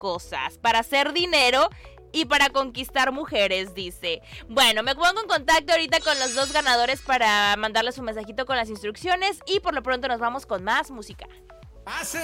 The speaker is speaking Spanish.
cosas, para hacer dinero y para conquistar mujeres, dice. Bueno, me pongo en contacto ahorita con los dos ganadores para mandarles un mensajito con las instrucciones y por lo pronto nos vamos con más música.